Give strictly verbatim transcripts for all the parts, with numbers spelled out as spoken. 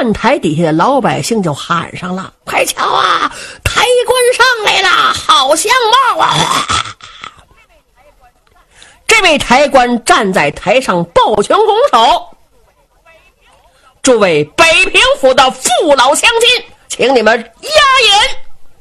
看台底下的老百姓就喊上了：快瞧啊，台官上来了，好相貌啊！这位台官站在台上抱拳拱手：诸位北平府的父老乡亲，请你们压言。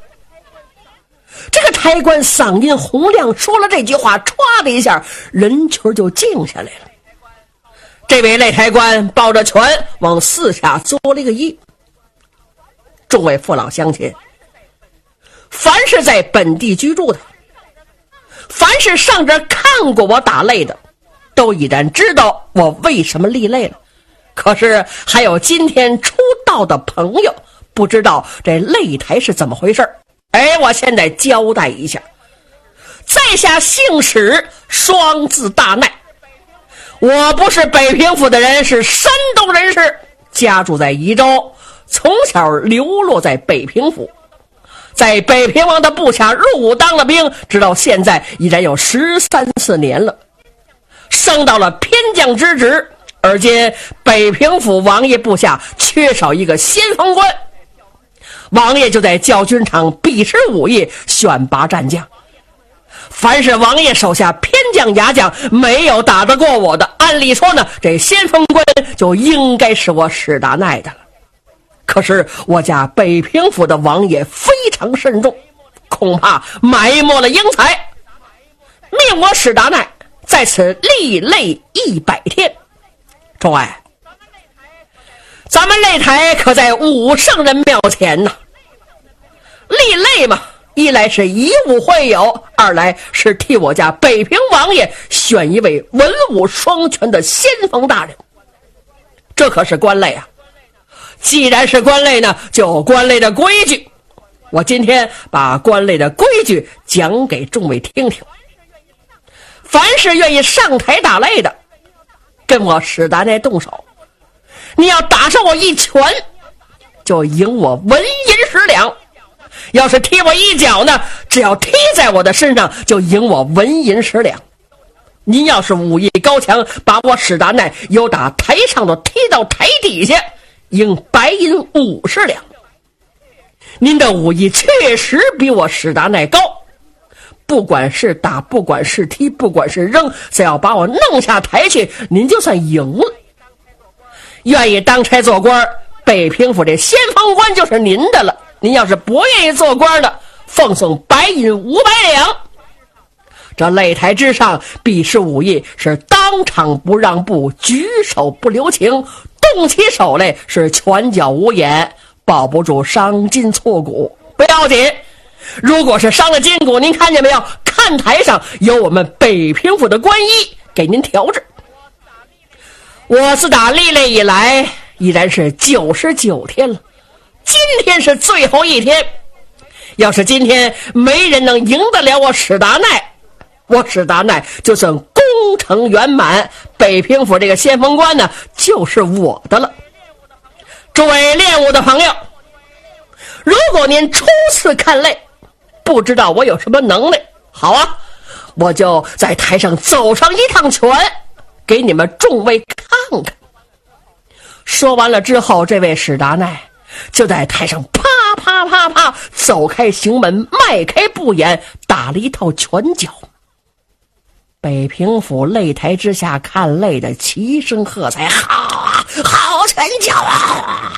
这个台官嗓音洪亮，说了这句话，唰的一下，人群就静下来了。这位擂台官抱着拳往四下作了一个揖：众位父老乡亲，凡是在本地居住的，凡是上这看过我打擂的，都已然知道我为什么立擂了。可是还有今天出道的朋友不知道这擂台是怎么回事。哎，我现在交代一下，在下姓史，双字大奈，我不是北平府的人，是山东人士，家住在宜州，从小流落在北平府，在北平王的部下入伍当了兵，直到现在已然有十三四年了，升到了偏将之职。而今北平府王爷部下缺少一个先锋官，王爷就在教军场比试武艺，选拔战将。凡是王爷手下偏将牙将没有打得过我的，按理说呢，这先锋官就应该是我史达奈的了。可是我家北平府的王爷非常慎重，恐怕埋没了英才，命我史达奈在此立擂一百天。众位，咱们擂台可在武圣人庙前呢。立擂嘛，一来是以武会友，二来是替我家北平王爷选一位文武双全的先锋大人。这可是官擂啊！既然是官擂呢，就有官擂的规矩。我今天把官擂的规矩讲给众位听听。凡是愿意上台打擂的，跟我史达奈动手，你要打上我一拳，就赢我文银十两；要是踢我一脚呢，只要踢在我的身上，就赢我文银十两。您要是武艺高强，把我史达奈由打台上头踢到台底下，赢白银五十两。您的武艺确实比我史达奈高，不管是打，不管是踢，不管是扔，只要把我弄下台去，您就算赢了。愿意当差做官，北平府这先锋官就是您的了。您要是不愿意做官的，奉送白银五百两。这擂台之上，比试武艺是当场不让步，举手不留情，动起手来是拳脚无眼，保不住伤筋挫骨。不要紧，如果是伤了筋骨，您看见没有？看台上有我们北平府的官医给您调治。我自打立擂以来，已然是九十九天了，今天是最后一天。要是今天没人能赢得了我史达奈，我史达奈就算功成圆满，北平府这个先锋官呢，就是我的了。诸位练武的朋友，如果您初次看擂，不知道我有什么能耐，好啊，我就在台上走上一趟拳，给你们众位看看。说完了之后，这位史达奈就在台上啪啪啪啪走开行门，迈开步眼，打了一套拳脚。北平府擂台之下看擂的齐声喝彩：好啊，好拳脚啊！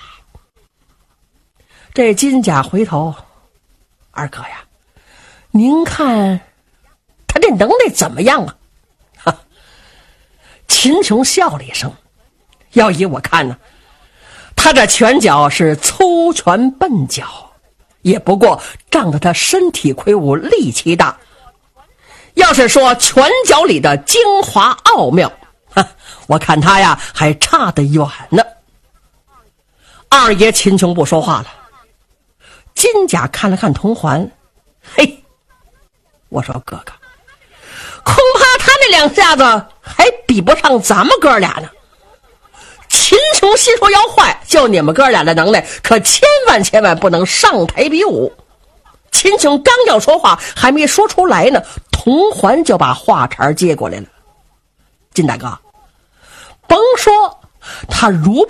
这金甲回头：二哥呀，您看他这能耐怎么样啊？哈，秦琼笑了一声：要以我看呢，他这拳脚是粗拳笨脚，也不过仗着他身体魁梧，力气大。要是说拳脚里的精华奥妙，哈，我看他呀还差得远呢。二爷秦琼不说话了。金甲看了看铜环，嘿，我说哥哥，恐怕他那两下子还比不上咱们哥俩呢。秦琼心说要坏，就你们哥俩的能耐，可千万千万不能上台比武。秦琼刚要说话，还没说出来呢，铜环就把话茬接过来了。金大哥，甭说他如